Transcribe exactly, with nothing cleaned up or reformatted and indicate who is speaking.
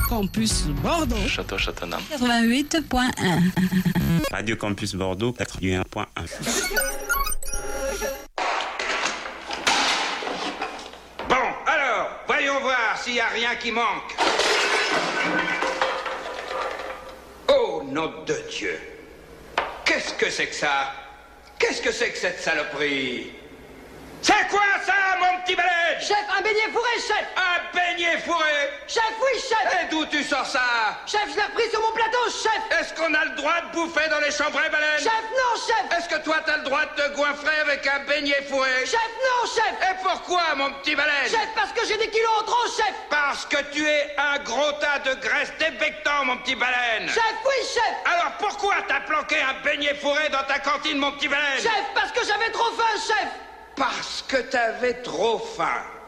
Speaker 1: Campus Bordeaux.
Speaker 2: Château-Châteauneuf.
Speaker 1: quatre-vingt-huit point un.
Speaker 3: Radio Campus Bordeaux, quatre-vingt-un point un.
Speaker 4: Bon, alors, voyons voir s'il n'y a rien qui manque. Oh, nom de Dieu. Qu'est-ce que c'est que ça? Qu'est-ce que c'est que cette saloperie? C'est quoi ça, mon petit balai?
Speaker 5: Chef, un beignet fourré, chef!
Speaker 4: Un beignet fourré?
Speaker 5: Chef, oui, chef!
Speaker 4: Et d'où tu sors ça?
Speaker 5: Chef, je l'ai repris sur mon plateau, chef!
Speaker 4: Est-ce qu'on a le droit de bouffer dans les chambrées baleines?
Speaker 5: Chef, non, chef!
Speaker 4: Est-ce que toi, t'as le droit de te goinfrer avec un beignet fourré?
Speaker 5: Chef, non, chef!
Speaker 4: Et pourquoi, mon petit baleine?
Speaker 5: Chef, parce que j'ai des kilos en trop, chef!
Speaker 4: Parce que tu es un gros tas de graisse débectant, mon petit baleine!
Speaker 5: Chef, oui, chef!
Speaker 4: Alors pourquoi t'as planqué un beignet fourré dans ta cantine, mon petit baleine?
Speaker 5: Chef, parce que j'avais trop faim, chef!
Speaker 4: Parce que t'avais trop faim.